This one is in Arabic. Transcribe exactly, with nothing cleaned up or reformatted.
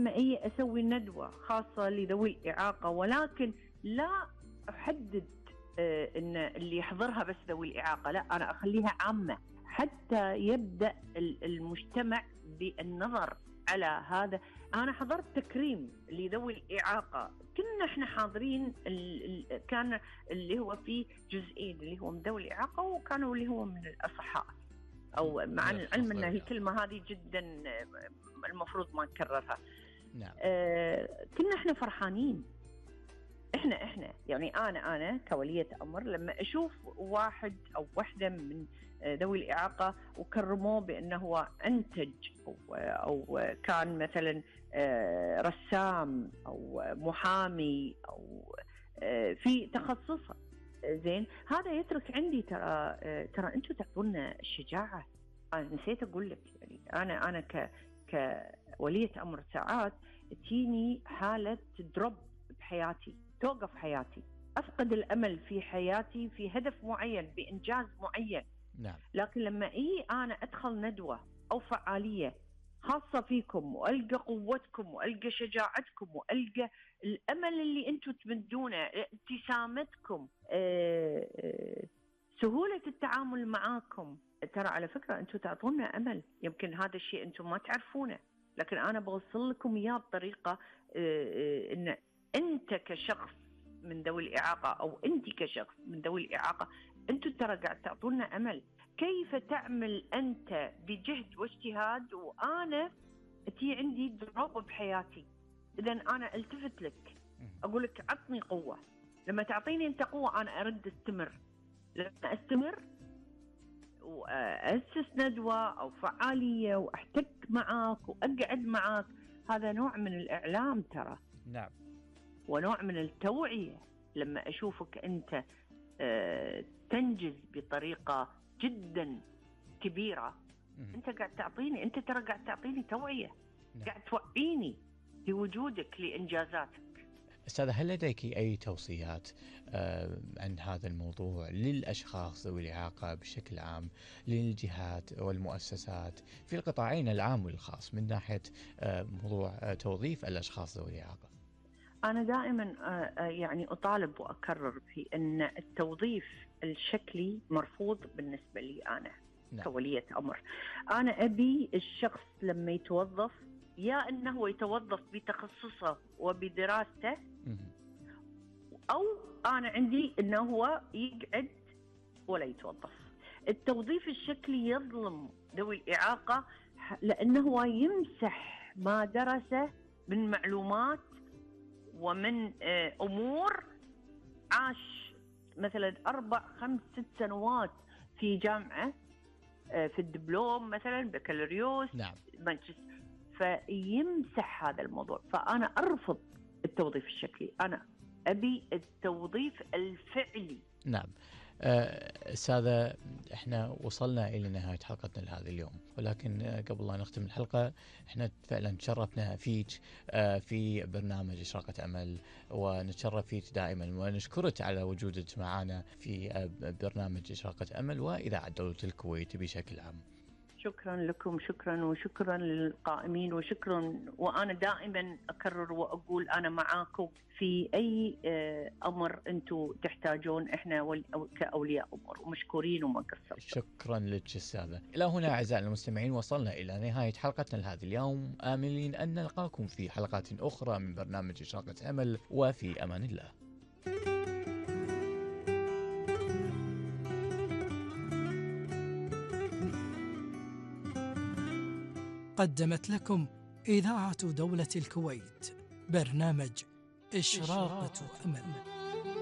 لما أي أسوي ندوة خاصة لذوي الإعاقة، ولكن لا أحدد إن اللي يحضرها بس ذوي الإعاقة، لا أنا أخليها عامة حتى يبدأ المجتمع بالنظر على هذا. أنا حضرت تكريم لذوي الإعاقة، كنا إحنا حاضرين كان اللي هو فيه جزئين، اللي هو من ذوي الإعاقة وكانوا اللي هو من الأصحاء، أو مع العلم أن الكلمة هذه جدا المفروض ما نكررها. نعم. آه كنا إحنا فرحانين، إحنا إحنا يعني أنا أنا كولية أمر لما أشوف واحد أو واحدة من ذوي الإعاقة وكرموه بأنه هو أنتج أو, أو كان مثلا رسام أو محامي أو في تخصصه، زين هذا يترك عندي ترى ترى أنتوا تعطونا الشجاعة. أنا نسيت أقول لك يعني أنا أنا ك كولية أمر ساعات تجيني حالة دروب بحياتي، توقف حياتي، أفقد الأمل في حياتي في هدف معين بإنجاز معين. نعم. لكن لما إيه أنا أدخل ندوة أو فعالية خاصة فيكم وألقى قوتكم وألقى شجاعتكم وألقى الأمل اللي أنتم تمدونه، ابتسامتكم، أه أه سهولة التعامل معاكم، ترى على فكرة أنتم تعطونا أمل. يمكن هذا الشيء أنتم ما تعرفونه، لكن أنا بوصل لكم إياه بطريقة أه أه إن أنت كشخص من ذوي الإعاقة أو أنت كشخص من ذوي الإعاقة، أنتوا ترى قاعد تعطونا أمل. كيف تعمل أنت بجهد واجتهاد وأنا تي عندي دروب بحياتي؟ إذا أنا التفت لك أقول لك عطني قوة، لما تعطيني أنت قوة أنا أرد استمر. لما أستمر وأسس ندوة أو فعالية وأحتك معاك وأقعد معاك، هذا نوع من الإعلام ترى. نعم. ونوع من التوعية. لما أشوفك أنت تنجز بطريقة جدا كبيرة، أنت قاعد تعطيني، أنت ترى قاعد تعطيني توعية. نعم. قاعد توعيني بوجودك لإنجازاتك. أستاذة، هل لديك أي توصيات عن هذا الموضوع للأشخاص ذوي الإعاقة بشكل عام، للجهات والمؤسسات في القطاعين العام والخاص من ناحية موضوع توظيف الأشخاص ذوي الإعاقة؟ أنا دائما يعني أطالب وأكرر في أن التوظيف الشكلي مرفوض بالنسبة لي أنا. نعم. كولية أمر، أنا أبي الشخص لما يتوظف يا أنه يتوظف بتخصصه وبدراسته، أو أنا عندي أنه هو يقعد ولا يتوظف. التوظيف الشكلي يظلم ذوي الإعاقة لأنه هو يمسح ما درسه من معلومات ومن أمور عاش مثلا أربع خمس ست سنوات في جامعة في الدبلوم مثلا بكالوريوس. نعم. مانشستر، فيمسح هذا الموضوع. فأنا أرفض التوظيف الشكلي، أنا أبي التوظيف الفعلي. نعم. أستاذة، احنا وصلنا إلى نهاية حلقتنا لهذا اليوم، ولكن قبل لا نختم الحلقة احنا فعلا تشرفنا فيك في برنامج إشراقة أمل، ونتشرف فيك دائما ونشكرك على وجودك معنا في برنامج إشراقة أمل وإذاعة دولة الكويت بشكل عام. شكرا لكم، شكرا وشكرا للقائمين وشكرا. وأنا دائما أكرر وأقول أنا معاكم في أي أمر أنتم تحتاجون، إحنا كأولياء أمور ومشكورين وما قصرتوا. شكرا لك أستاذة. إلى هنا أعزائي المستمعين وصلنا إلى نهاية حلقتنا لهذا اليوم، آملين أن نلقاكم في حلقات أخرى من برنامج إشراقة أمل، وفي أمان الله. قدمت لكم إذاعة دولة الكويت برنامج إشراقة أمل.